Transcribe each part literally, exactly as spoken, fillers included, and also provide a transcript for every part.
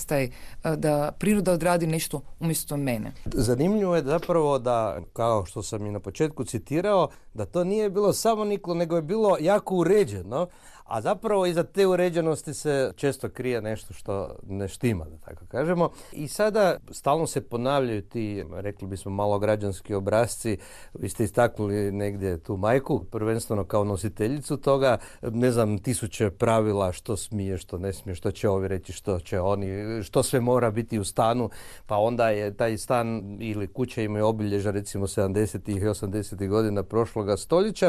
priraštaj, da priroda odradi nešto umjesto mene. Zanimljivo je zapravo da, kao što sam i na početku citirao, da to nije bilo samoniklo, nego je bilo jako uređeno, a zapravo iza te uređenosti se često krije nešto što ne štima, da tako kažemo. I sada stalno se ponavljaju ti, rekli bismo, malograđanski obrasci. Vi ste istaknuli negdje tu majku, prvenstveno kao nositeljicu toga, ne znam, tisuće pravila što smije, što ne smije, što će ovi reći, što će oni, što sve mora biti u stanu, pa onda je taj stan ili kuća imaju obilježja recimo sedamdesetih i osamdesetih godina prošloga stoljeća.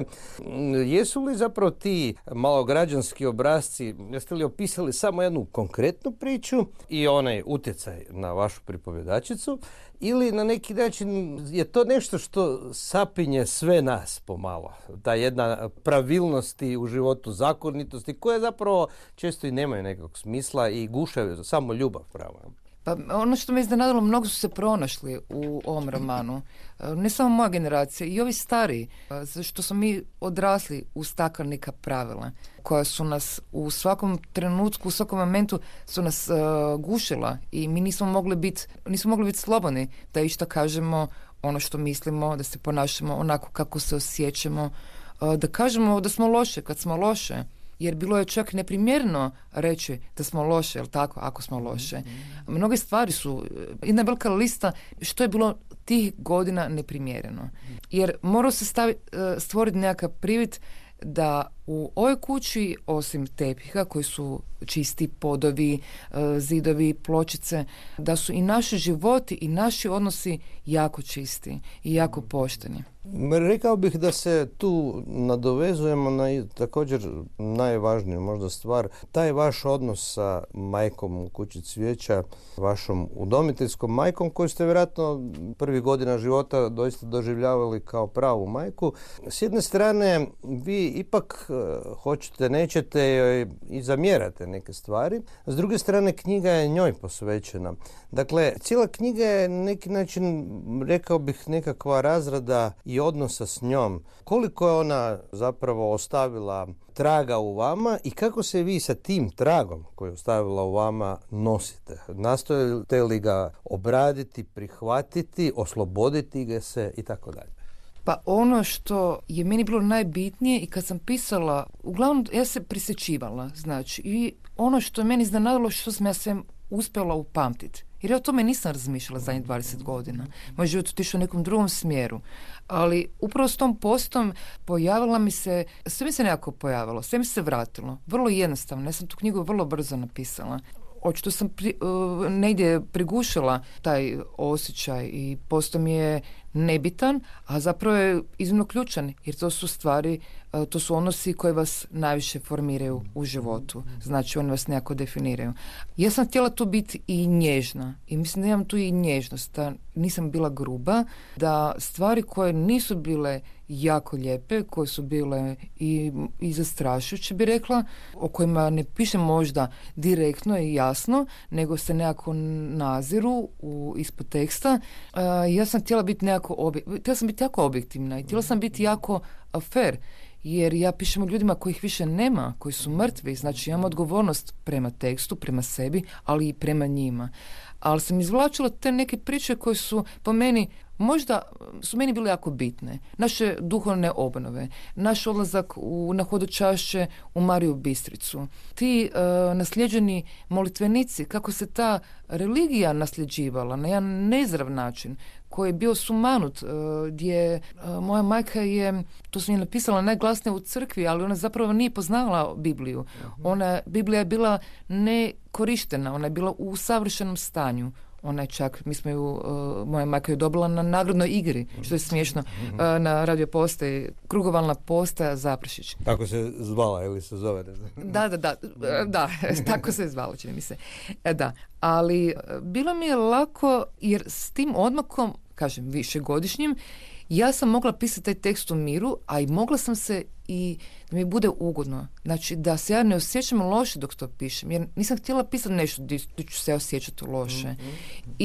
Jesu li zapravo ti malograđanski građanski obrasci, jeste li opisali samo jednu konkretnu priču i onaj utjecaj na vašu pripovjedačicu, ili na neki način je to nešto što sapinje sve nas pomalo? Ta jedna pravilnosti u životu, zakonitosti, koje zapravo često i nemaju nekog smisla i guše samo ljubav pravo. Pa ono što me iznenadilo, mnogo su se pronašli u ovom romanu. Ne samo moja generacija, i ovi stariji, što smo mi odrasli u staklenika pravila, koja su nas u svakom trenutku, u svakom momentu su nas uh, gušila i mi nismo mogli biti nismo mogli biti slobodni da išta kažemo ono što mislimo, da se ponašamo onako kako se osjećamo, uh, da kažemo da smo loše kad smo loše. Jer bilo je čak neprimjerno reći da smo loše, jel tako, ako smo loše. Mnoge stvari su, jedna velika lista što je bilo tih godina neprimjereno. Jer morao se stavi, stvoriti nekakav privid da u ovoj kući, osim tepiha koji su čisti, podovi, zidovi, pločice, da su i naši životi i naši odnosi jako čisti i jako pošteni. Rekao bih da se tu nadovezujemo na također najvažniju možda stvar, taj vaš odnos sa majkom u kući cvijeća, vašom udomiteljskom majkom, koju ste vjerojatno prvih godina života doista doživljavali kao pravu majku. S jedne strane, vi ipak hoćete, nećete joj i zamjerate neke stvari. S druge strane, knjiga je njoj posvećena. Dakle, cijela knjiga je na neki način, rekao bih, nekakva razrada i odnosa s njom. Koliko je ona zapravo ostavila traga u vama i kako se vi sa tim tragom koji je ostavila u vama nosite? Nastojite li ga obraditi, prihvatiti, osloboditi ga se i tako dalje? Pa ono što je meni bilo najbitnije i kad sam pisala, uglavnom ja se prisjećivala, znači, i ono što je meni iznenadilo što sam ja sve uspjela upamtiti. Jer ja o tome nisam razmišljala zadnjih dvadeset godina. Moj život otišao u nekom drugom smjeru. Ali upravo s tom postom pojavila mi se, sve mi se nekako pojavilo, sve mi se vratilo. Vrlo jednostavno, ja sam tu knjigu vrlo brzo napisala. Očito sam pri, uh, negdje prigušila taj osjećaj i posto mi je nebitan, a zapravo je iznimno ključan, jer to su stvari, uh, to su odnosi koji vas najviše formiraju u životu. Znači, oni vas nekako definiraju. Ja sam htjela tu biti i nježna i mislim da imam tu i nježnost, da nisam bila gruba, da stvari koje nisu bile jako lijepe, koje su bile i, i zastrašujuće, bi rekla, o kojima ne pišem možda direktno i jasno, nego se nekako naziru u, ispod teksta. Uh, ja sam htjela biti nekako obje, htjela sam biti jako objektivna i htjela sam biti jako uh, fair, jer ja pišem o ljudima kojih više nema, koji su mrtvi, znači imam odgovornost prema tekstu, prema sebi, ali i prema njima. Ali sam izvlačila te neke priče koje su po meni, možda su meni bile jako bitne. Naše duhovne obnove, naš odlazak u, na hodočašće u Mariju Bistricu, ti uh, nasljeđeni molitvenici, kako se ta religija nasljeđivala na jedan nezdrav način, koji je bio sumanut, uh, gdje uh, moja majka je, to sam je napisala najglasnije u crkvi, ali ona zapravo nije poznavala Bibliju. Ona, Biblija je bila nekorištena, ona je bila u savršenom stanju. Ona je čak, mi smo ju, uh, moja majka je dobila na nagradnoj igri, što je smiješno, uh, na radio postaji, krugovalna postaja Zaprešić. Tako se zvala ili se zove? Da, da, da, da, tako se zvala, čini mi se. E, da, ali bilo mi je lako, jer s tim odmakom, kažem, višegodišnjim, ja sam mogla pisati taj tekst u miru, a i mogla sam se i da mi bude ugodno. Znači, da se ja ne osjećam loše dok to pišem, jer nisam htjela pisati nešto gdje ću se osjećati loše. Mm-hmm.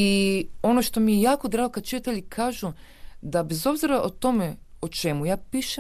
I ono što mi je jako drago kad čitatelji kažu da bez obzira o tome o čemu ja pišem,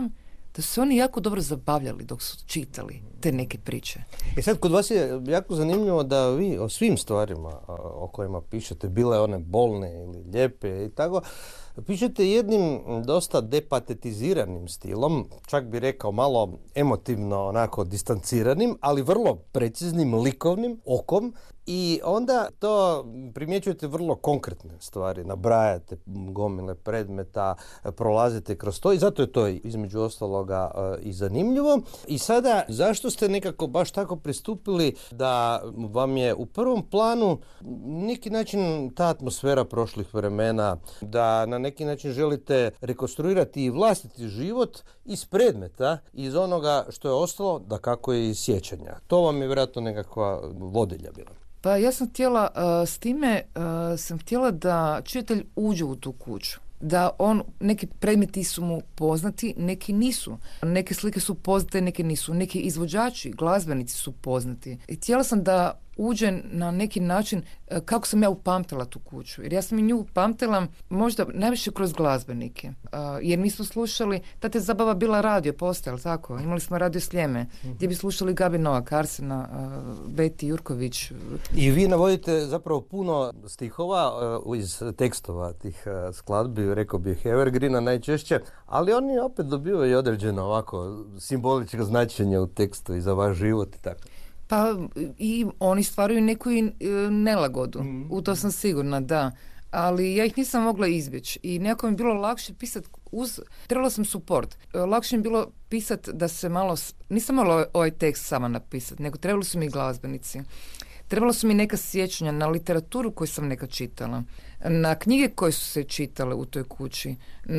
da su se oni jako dobro zabavljali dok su čitali te neke priče. I sad kod vas je jako zanimljivo da vi o svim stvarima o kojima pišete, bile one bolne ili lijepe i tako, pišete jednim dosta depatetiziranim stilom, čak bi rekao malo emotivno onako distanciranim, ali vrlo preciznim, likovnim okom, i onda to primjećujete vrlo konkretne stvari, nabrajate gomile predmeta, prolazite kroz to i zato je to između ostaloga i zanimljivo. I sada, zašto ste nekako baš tako pristupili da vam je u prvom planu neki način ta atmosfera prošlih vremena, da na neki način želite rekonstruirati i vlastiti život iz predmeta, iz onoga što je ostalo, da kako je iz sjećanja. To vam je vjerojatno nekakva vodilja bila. Pa ja sam htjela, uh, s time uh, sam htjela da čitatelj uđe u tu kuću. Da on, neki predmeti su mu poznati, neki nisu. Neke slike su poznate, neke nisu. Neki izvođači, glazbenici su poznati. I htjela sam da uđe na neki način kako sam ja upamtila tu kuću. Jer ja sam i nju upamtila možda najviše kroz glazbenike. Uh, jer mi smo slušali, ta te zabava bila radio postaje, ali tako? Imali smo radio Sljeme, mm-hmm. gdje bi slušali Gabi Novak, Arsena, uh, Beti Jurković. I vi navodite zapravo puno stihova uh, iz tekstova tih uh, skladbi, rekao bih evergreena najčešće, ali oni opet dobivaju određeno ovako simboličko značenje u tekstu i za vaš život i tako. Pa i oni stvaraju neku i nelagodu, mm. u to sam sigurna, da. Ali ja ih nisam mogla izbjeći i nekako mi je bilo lakše pisati uz, trebala sam suport. Lakše mi je bilo pisati da se malo, nisam mogla ovaj tekst sama napisati, nego trebali su mi glazbenici. Trebalo su mi neka sjećanja na literaturu koju sam nekad čitala, na knjige koje su se čitale u toj kući,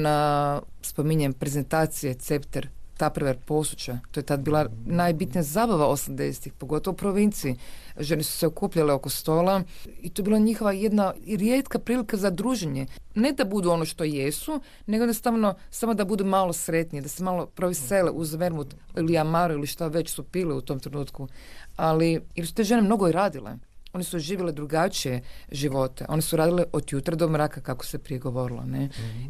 na, spominjem, prezentacije, Cepter, Tupperware posuća. To je tad bila najbitnija zabava osamdesetih, pogotovo u provinciji. Žene su se okupljale oko stola i to je bila njihova jedna rijetka prilika za druženje. Ne da budu ono što jesu, nego jednostavno samo da budu malo sretnije, da se malo provisele uz vermut ili amaru ili šta već su pile u tom trenutku. Ali, jer su te žene mnogo i radile. One su živjele drugačije živote. One su radile od jutra do mraka, kako se prije govorilo. Ne?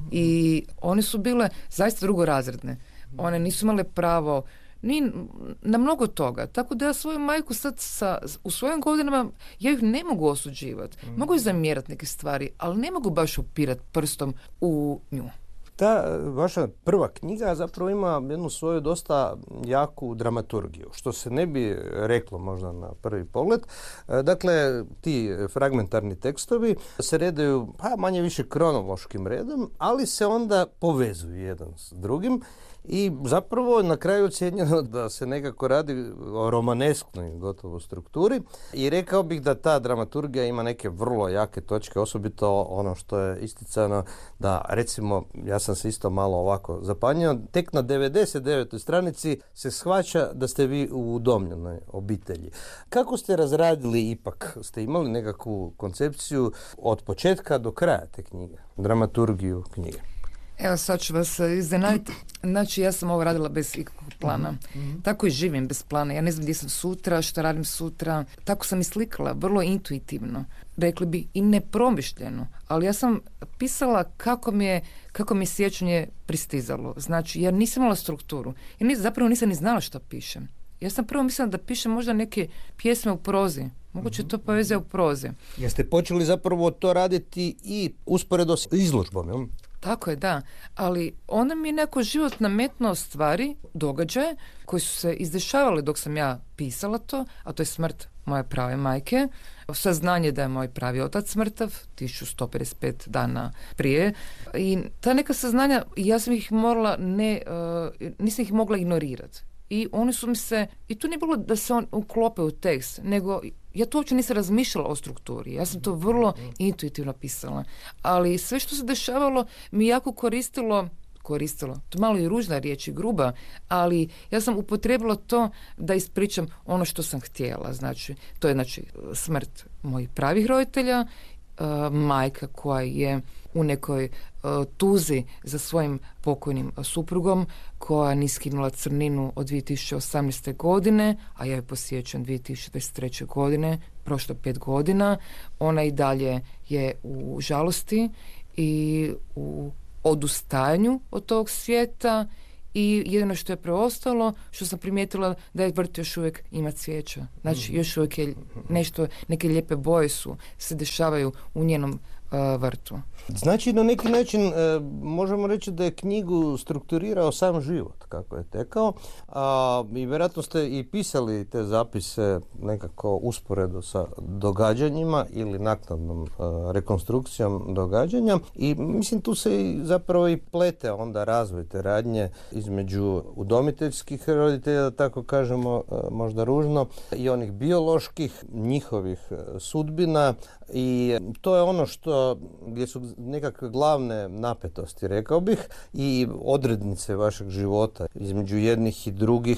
I one su bile zaista drugorazredne. One nisu imale pravo ni na mnogo toga. Tako da ja svoju majku sad sa, u svojim godinama, ja ih ne mogu osuđivati. Mm. Mogu ih zamjerati neke stvari, ali ne mogu baš upirati prstom u nju. Ta vaša prva knjiga zapravo ima jednu svoju dosta jaku dramaturgiju, što se ne bi reklo možda na prvi pogled. Dakle, ti fragmentarni tekstovi se redaju pa manje više kronološkim redom, ali se onda povezuju jedan s drugim. I zapravo na kraju ocijenjeno da se nekako radi o romanesknoj gotovo strukturi i rekao bih da ta dramaturgija ima neke vrlo jake točke, osobito ono što je isticano da recimo, ja sam se isto malo ovako zapanjio, tek na devedeset devetoj stranici se shvaća da ste vi u udomljenoj obitelji. Kako ste razradili ipak? Ste imali nekakvu koncepciju od početka do kraja te knjige, dramaturgiju knjige? Evo, sad ću vas iznenaditi. Znači, ja sam ovo radila bez ikakvog plana. Mm-hmm. Tako i živim bez plana. Ja ne znam gdje sam sutra, što radim sutra. Tako sam i slikala, vrlo intuitivno. Rekli bi i nepromišljeno. Ali ja sam pisala kako mi je, kako mi je sjećanje pristizalo. Znači, ja nisam imala strukturu. Ja nis, zapravo nisam ni znala što pišem. Ja sam prvo mislila da pišem možda neke pjesme u prozi. Moguće to poezija u prozi. Jeste počeli zapravo to raditi i usporedo s izložbom, jel? Tako je, da. Ali onda mi je neko život nametnuo stvari, događaje koji su se izdešavali dok sam ja pisala to, a to je smrt moje prave majke, saznanje da je moj pravi otac smrtav, tisuću sto pedeset pet dana prije. I ta neka saznanja, ja sam ih morala ne, uh, nisam ih mogla ignorirati. I oni su mi se, i tu nije bilo da se on uklope u tekst, nego ja tu uopće nisam razmišljala o strukturi. Ja sam to vrlo intuitivno pisala. Ali sve što se dešavalo mi jako koristilo, koristilo, to malo i ružna riječ i gruba, ali ja sam upotrijebila to da ispričam ono što sam htjela. Znači, to je znači smrt mojih pravih roditelja, uh, majka koja je u nekoj uh, tuzi za svojim pokojnim suprugom, koja nije skinula crninu od dvije tisuće osamnaeste. godine, a ja je posjećam dvije tisuće dvadeset treće. godine, prošlo pet godina. Ona i dalje je u žalosti i u odustajanju od tog svijeta i jedino što je preostalo, što sam primijetila da je vrt još uvijek ima cvijeća. Znači, još uvijek je nešto, neke lijepe boje su, se dešavaju u njenom uh, vrtu. Znači, na neki način e, možemo reći da je knjigu strukturirao sam život, kako je tekao. A, i vjerojatno ste i pisali te zapise nekako usporedo sa događanjima ili naknadnom e, rekonstrukcijom događanja. I mislim, tu se i zapravo i plete onda razvoj te radnje između udomiteljskih roditelja, da tako kažemo, e, možda ružno, i onih bioloških, njihovih e, sudbina. I to je ono što, gdje su nekakve glavne napetosti, rekao bih, i odrednice vašeg života između jednih i drugih,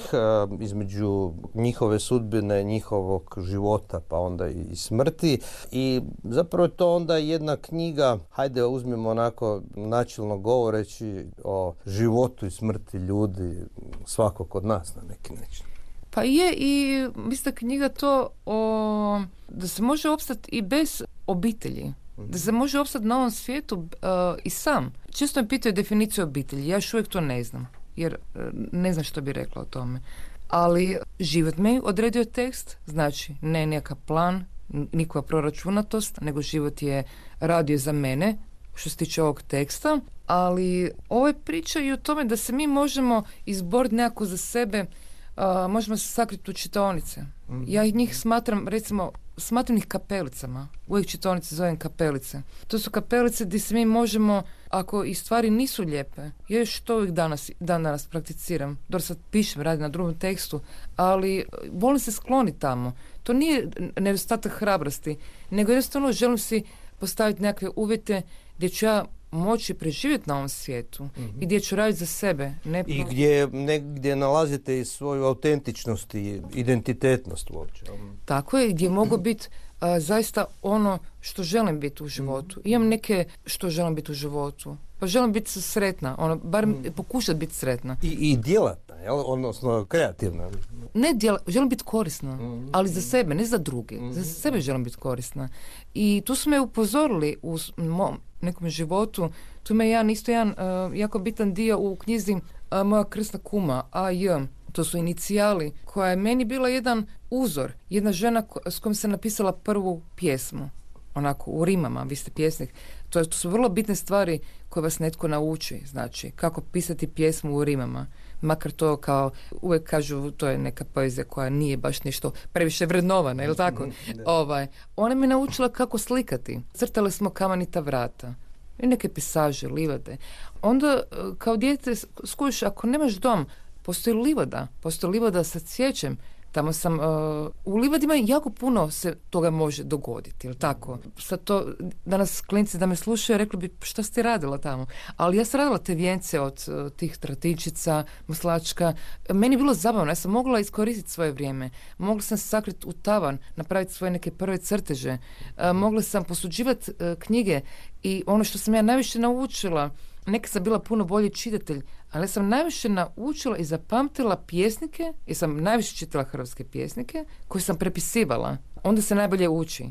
između njihove sudbine, njihovog života, pa onda i smrti. I zapravo je to onda jedna knjiga, hajde uzmimo onako načelno govoreći, o životu i smrti ljudi, svakog od nas na neki način. Pa je, i mislim da knjiga to o, da se može opstati i bez obitelji. Da se može opstati na ovom svijetu uh, i sam. Često me pitaju definiciju obitelji. Ja još uvijek to ne znam. Jer uh, ne znam što bi rekla o tome. Ali život me odredio tekst. Znači, ne nekakav plan, nikakva proračunatost, nego život je radio za mene što se tiče ovog teksta. Ali ovo je priča i o tome da se mi možemo izboriti nekako za sebe. Uh, možemo se sakriti u čitaonice. Mm-hmm. Ja njih smatram, recimo, smatram ih kapelicama. Uvijek čitaonice zovem kapelice. To su kapelice gdje se mi možemo, ako i stvari nisu lijepe, ja još to uvijek danas, dan danas prakticiram. Dok sad pišem, radim na drugom tekstu, ali volim se skloniti tamo. To nije nedostatak hrabrosti, nego jednostavno želim si postaviti nekakve uvjete gdje ću ja moći preživjeti na ovom svijetu, mm-hmm. i gdje ću raditi za sebe. Ne I gdje negdje nalazite i svoju autentičnost i identitetnost uopće. Tako je, gdje mogu biti uh, zaista ono što želim biti u životu. Mm-hmm. Imam neke što želim biti u životu. Pa želim biti sretna, ono, bar mm-hmm. pokušati biti sretna. I, i djelatna, jel? Odnosno kreativna. Ne djela, želim biti korisna, mm-hmm. ali za sebe, ne za druge. Mm-hmm. Za sebe želim biti korisna. I tu su me upozorili u mom nekom životu. Tu me jedan, isto jedan uh, jako bitan dio u knjizi uh, moja krsna kuma, A J. To su inicijali, koja je meni bila jedan uzor. Jedna žena ko, s kojom sam napisala prvu pjesmu. Onako, u rimama, vi ste pjesnik. To, to su vrlo bitne stvari koje vas netko nauči. Znači, kako pisati pjesmu u rimama. Makar to, kao uvijek kažu, to je neka poezija koja nije baš nešto previše vrednovana, jel tako? ovaj, ona me naučila kako slikati. Crtali smo kamenita vrata i neke pisaže, livade. Onda kao dijete skužiš, ako nemaš dom, postoji livada, postoji livada sa cvijećem. Tamo sam, uh, u livadima jako puno se toga može dogoditi, jel tako? Sad to, danas klinci da me slušaju, rekli bi, šta si ti radila tamo? Ali ja sam radila te vijence od uh, tih tratičica, maslačka. Meni je bilo zabavno, ja sam mogla iskoristiti svoje vrijeme. Mogla sam se sakriti u tavan, napraviti svoje neke prve crteže. Uh, mogla sam posuđivati uh, knjige i ono što sam ja najviše naučila, nekad sam bila puno bolji čitatelj, ali sam najviše naučila i zapamtila pjesnike, jer sam najviše čitala hrvatske pjesnike, koje sam prepisivala. Onda se najbolje uči.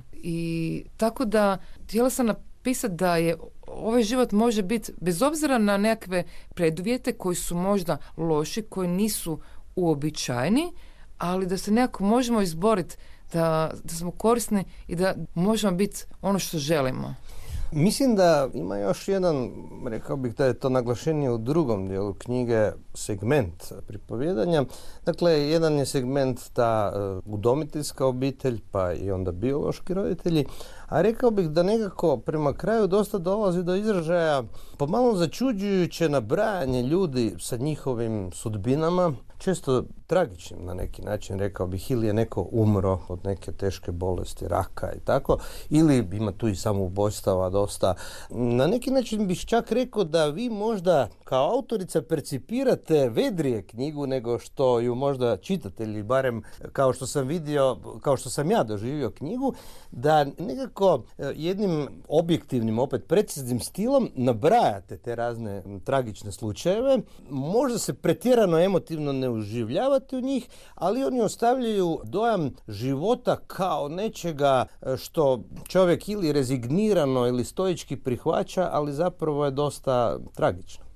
I tako da, htjela sam napisati da je ovaj život može biti, bez obzira na nekakve preduvjete koji su možda loši, koji nisu uobičajeni, ali da se nekako možemo izboriti, da, da smo korisni i da možemo biti ono što želimo. Mislim da ima još jedan, rekao bih da je to naglašenije u drugom dijelu knjige, segment pripovjedanja. Dakle, jedan je segment ta uh, udomiteljska obitelj, pa i onda biološki roditelji, a rekao bih da nekako prema kraju dosta dolazi do izražaja pomalo začuđujuće nabrajanje ljudi sa njihovim sudbinama, često tragičnim na neki način, rekao bih, ili je neko umro od neke teške bolesti, raka i tako, ili ima tu i samoubojstava dosta. Na neki način bih čak rekao da vi možda kao autorica percipirate vedrije knjigu nego što ju možda čitatelji, barem kao što sam vidio, kao što sam ja doživio knjigu, da nekako jednim objektivnim, opet preciznim stilom nabrajate te razne tragične slučajeve. Možda se pretjerano emotivno ne uživljavate u njih, ali oni ostavljaju dojam života kao nečega što čovjek ili rezignirano ili stoički prihvaća, ali zapravo je dosta tragično.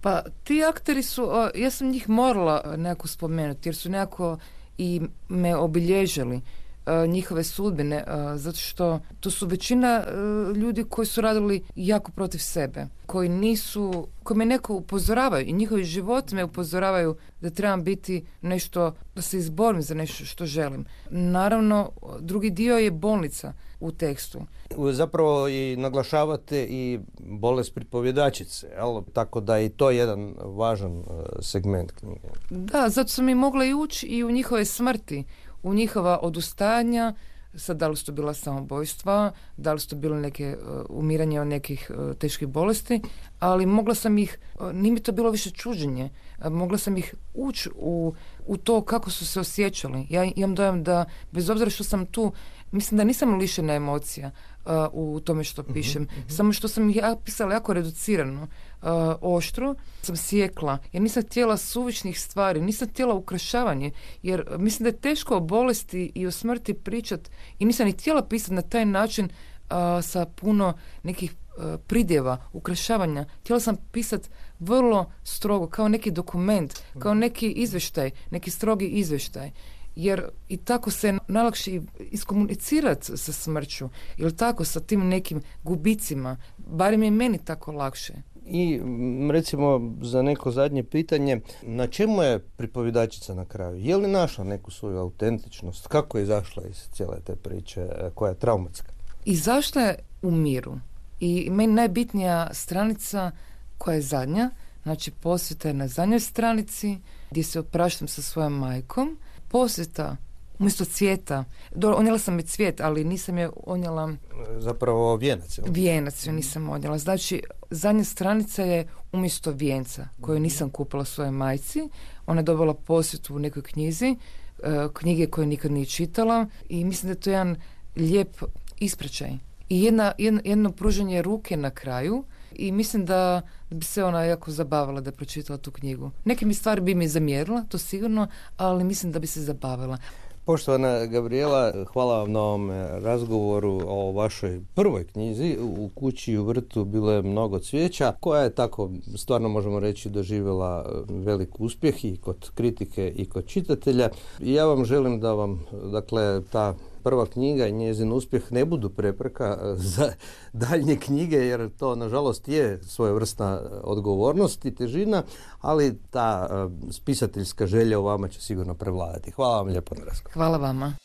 Pa ti akteri su, ja sam njih morala nekako spomenuti jer su nekako i me obilježili, njihove sudbine, zato što to su većina ljudi koji su radili jako protiv sebe, koji nisu, koji me neko upozoravaju i njihovi životi me upozoravaju da trebam biti nešto, da se izborim za nešto što želim. Naravno, drugi dio je bolnica u tekstu. Zapravo i naglašavate i bolest pripovjedačice, jel? Tako da je i to jedan važan segment knjige. Da, zato sam i mogla i ući i u njihove smrti, u njihova odustajanja, sad da li su to bila samobojstva, da li su to bilo neke uh, umiranje od nekih uh, teških bolesti, ali mogla sam ih, uh, nije mi to bilo više čuđenje, uh, mogla sam ih ući u, u to kako su se osjećali. Ja imam dojam da, bez obzira što sam tu, mislim da nisam lišena emocija uh, u tome što pišem, mm-hmm. samo što sam ih ja pisala jako reducirano, uh, oštro, sam sjekla, jer nisam htjela suvišnih stvari, nisam htjela ukrašavanje, jer mislim da je teško o bolesti i o smrti pričat i nisam ni htjela pisati na taj način uh, sa puno nekih uh, pridjeva, ukrašavanja. Htjela sam pisati vrlo strogo, kao neki dokument, kao neki izvještaj, neki strogi izvještaj. Jer i tako se najlakše iskomunicirati sa smrću, ili tako sa tim nekim gubicima, barem je meni tako lakše. I recimo za neko zadnje pitanje, na čemu je pripovjedačica na kraju? Je li našla neku svoju autentičnost? Kako je izašla iz cijele te priče koja je traumatska? Izašla je u miru i meni najbitnija stranica koja je zadnja, znači posvjeta je na zadnjoj stranici gdje se opraštam sa svojom majkom. Posjeta, umjesto cvijeta, onijela sam je cvijet, ali nisam je onijela... Zapravo vijenac. Vijenac joj nisam onijela. Znači, zadnja stranica je umjesto vijenca, koju nisam kupila svojoj majci. Ona je dobila posjetu u nekoj knjizi, knjige koje nikad nije čitala i mislim da je to jedan lijep ispraćaj. I jedna, jedno, jedno pružanje ruke na kraju i mislim da bi se ona jako zabavila da je pročitala tu knjigu. Neke mi stvari bi mi zamjerila, to sigurno, ali mislim da bi se zabavila. Poštovana Gabrijela, hvala vam na ovom razgovoru o vašoj prvoj knjizi. U kući i u vrtu bilo je mnogo cvijeća, koja je tako, stvarno možemo reći, doživjela velik uspjeh i kod kritike i kod čitatelja. I ja vam želim da vam, dakle, ta prva knjiga i njezin uspjeh ne budu prepreka za daljnje knjige, jer to, nažalost, je svojevrsna odgovornost i težina, ali ta uh, spisateljska želja u vama će sigurno prevladati. Hvala vam lijepo na razgovor. Hvala vama.